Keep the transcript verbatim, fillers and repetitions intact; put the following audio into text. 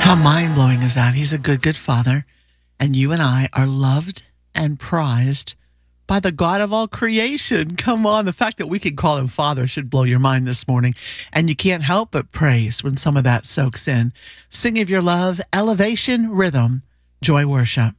How mind-blowing is that? He's a good, good father. And you and I are loved and prized by the God of all creation. Come on, the fact that we can call him Father should blow your mind this morning. And you can't help but praise when some of that soaks in. Sing of your love, elevation, rhythm, joy, worship.